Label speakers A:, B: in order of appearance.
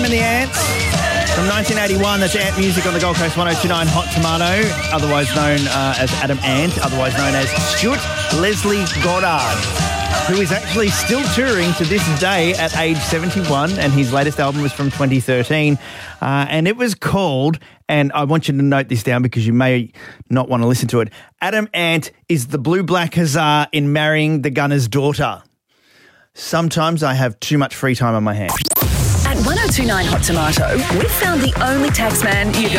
A: Adam and the Ants. From 1981, that's Ant Music on the Gold Coast 102.9 Hot Tomato, otherwise known as Adam Ant, otherwise known as Stuart Leslie Goddard, who is actually still touring to this day at age 71, and his latest album was from 2013, and it was called, and I want you to note this down because you may not want to listen to it, Adam Ant is the Blue Black Hussar in Marrying the Gunner's Daughter. Sometimes I have too much free time on my hands.
B: At 102.9 Hot Tomato, we've found the only taxman you